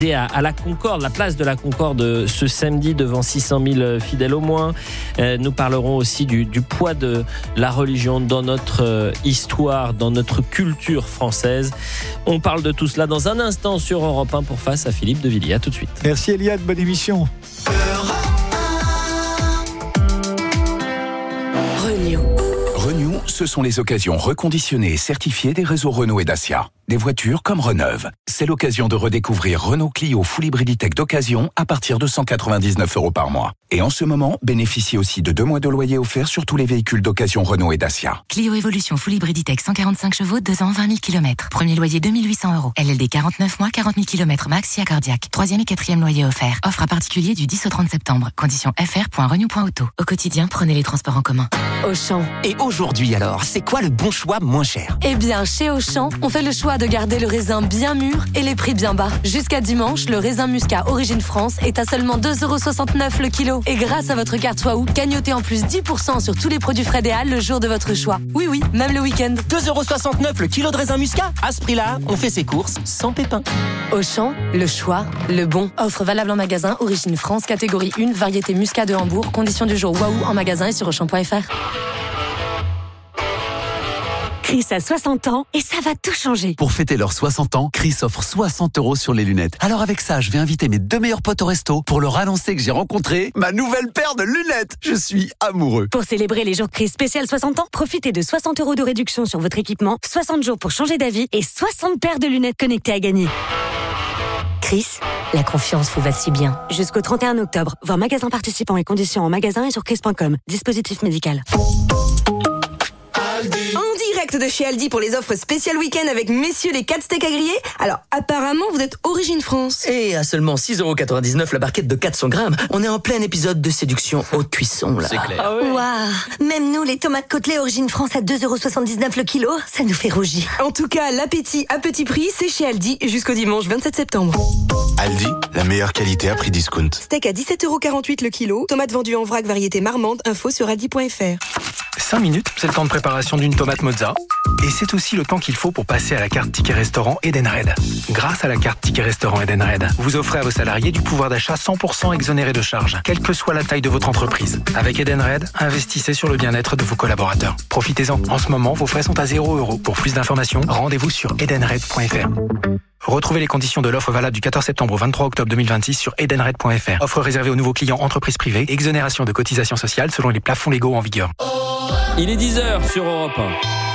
À la Concorde, la place de la Concorde ce samedi devant 600 000 fidèles au moins. Nous parlerons aussi du poids de la religion dans notre histoire, dans notre culture française. On parle de tout cela dans un instant sur Europe 1 pour Face à Philippe de Villiers. À tout de suite. Merci Eliade, bonne émission. Renew, ce sont les occasions reconditionnées et certifiées des réseaux Renault et Dacia. Des voitures comme Reneuve. C'est l'occasion de redécouvrir Renault Clio Full Hybrid E-Tech d'occasion à partir de 199 € par mois. Et en ce moment, bénéficiez aussi de 2 mois de loyer offerts sur tous les véhicules d'occasion Renault et Dacia. Clio Evolution Full Hybrid E-Tech 145 chevaux, 2 ans, 20 000 km. Premier loyer 2 800 €. LLD 49 mois, 40 000 km max, SIA cardiaque. 3e et 4e loyer offert. Offre à particulier du 10 au 30 septembre. Conditions fr.renew.auto. Au quotidien, prenez les transports en commun. Auchan. Et aujourd'hui alors, c'est quoi le bon choix moins cher ? Eh bien, chez Auchan, on fait le choix de garder le raisin bien mûr et les prix bien bas. Jusqu'à dimanche, le raisin muscat Origine France est à seulement 2,69 € le kilo. Et grâce à votre carte Waouh, gagnotez en plus 10% sur tous les produits frais des Halles le jour de votre choix. Oui, même le week-end. 2,69 € le kilo de raisin muscat ? À ce prix-là, on fait ses courses sans pépin. Auchan, le choix, le bon. Offre valable en magasin, Origine France, catégorie 1, variété muscat de Hambourg. Conditions du jour Waouh en magasin et sur Auchan.fr. Chris a 60 ans et ça va tout changer. Pour fêter leurs 60 ans, Chris offre 60 € sur les lunettes. Alors avec ça, je vais inviter mes 2 meilleurs potes au resto pour leur annoncer que j'ai rencontré ma nouvelle paire de lunettes. Je suis amoureux. Pour célébrer les jours Chris spécial 60 ans, profitez de 60 € de réduction sur votre équipement, 60 jours pour changer d'avis et 60 paires de lunettes connectées à gagner. Chris, la confiance vous va si bien. Jusqu'au 31 octobre, voir magasin participants et conditions en magasin et sur chris.com. Dispositif médical. En direct de chez Aldi pour les offres spéciales week-end avec messieurs les 4 steaks à griller. Alors apparemment vous êtes Origine France. Et à seulement 6,99 € la barquette de 400 grammes, on est en plein épisode de séduction haute cuisson là. C'est clair. Ah ouais. Waouh. Même nous les tomates côtelées Origine France à 2,79 € le kilo, ça nous fait rougir. En tout cas, l'appétit à petit prix, c'est chez Aldi jusqu'au dimanche 27 septembre. Aldi, la meilleure qualité à prix discount. Steak à 17,48 € le kilo, tomates vendues en vrac variété marmande, info sur aldi.fr. 5 minutes, c'est le temps de préparation d'une tomate mozza. Et c'est aussi le temps qu'il faut pour passer à la carte Ticket Restaurant Edenred. Grâce à la carte Ticket Restaurant Edenred, vous offrez à vos salariés du pouvoir d'achat 100% exonéré de charges, quelle que soit la taille de votre entreprise. Avec Edenred, investissez sur le bien-être de vos collaborateurs. Profitez-en. En ce moment, vos frais sont à 0 €. Pour plus d'informations, rendez-vous sur edenred.fr. Retrouvez les conditions de l'offre valable du 14 septembre au 23 octobre 2026 sur edenred.fr. Offre réservée aux nouveaux clients entreprises privées. Exonération de cotisations sociales selon les plafonds légaux en vigueur. Il est 10h sur Europe 1.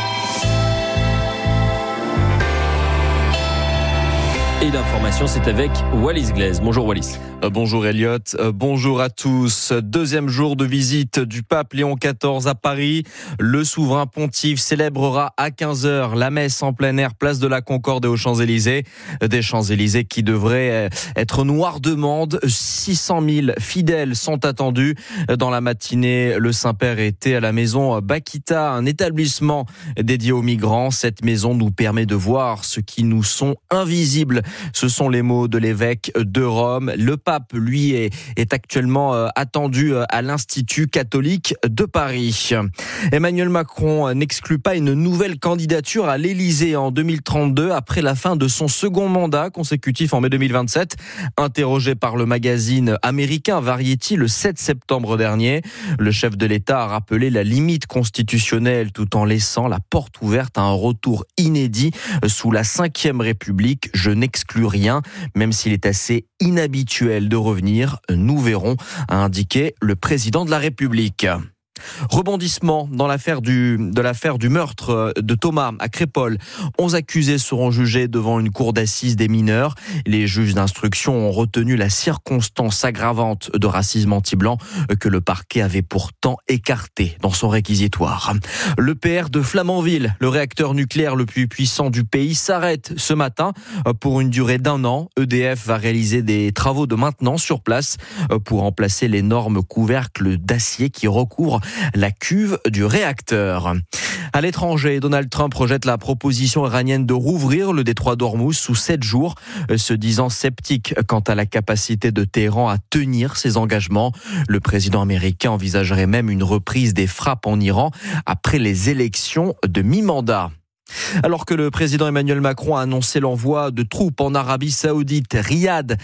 Et l'information, c'est avec Wallis Glaise. Bonjour Wallis. Bonjour Elliot, bonjour à tous. Deuxième jour de visite du pape Léon XIV à Paris. Le souverain pontife célébrera à 15h la messe en plein air, place de la Concorde et aux Champs-Élysées. Des Champs-Élysées qui devraient être noirs de monde. 600 000 fidèles sont attendus. Dans la matinée, le Saint-Père était à la maison Bakita, un établissement dédié aux migrants. Cette maison nous permet de voir ce qui nous sont invisibles. Ce sont les mots de l'évêque de Rome. Le pape, lui, est actuellement attendu à l'Institut catholique de Paris. Emmanuel Macron n'exclut pas une nouvelle candidature à l'Élysée en 2032 après la fin de son second mandat consécutif en mai 2027. Interrogé par le magazine américain Variety le 7 septembre dernier, le chef de l'État a rappelé la limite constitutionnelle tout en laissant la porte ouverte à un retour inédit sous la Ve République. Je n'exclus rien, même s'il est assez inhabituel de revenir. Nous verrons, a indiqué le président de la République. Rebondissement dans l'affaire du meurtre de Thomas à Crépol. 11 accusés seront jugés devant une cour d'assises des mineurs. Les juges d'instruction ont retenu la circonstance aggravante de racisme anti-blanc que le parquet avait pourtant écarté dans son réquisitoire. L'EPR de Flamanville, le réacteur nucléaire le plus puissant du pays, s'arrête ce matin pour une durée d'1 an. EDF va réaliser des travaux de maintenance sur place pour remplacer l'énorme couvercle d'acier qui recouvre la cuve du réacteur. À l'étranger, Donald Trump rejette la proposition iranienne de rouvrir le détroit d'Ormuz sous 7 jours, se disant sceptique quant à la capacité de Téhéran à tenir ses engagements. Le président américain envisagerait même une reprise des frappes en Iran après les élections de mi-mandat. Alors que le président Emmanuel Macron a annoncé l'envoi de troupes en Arabie Saoudite, Riyad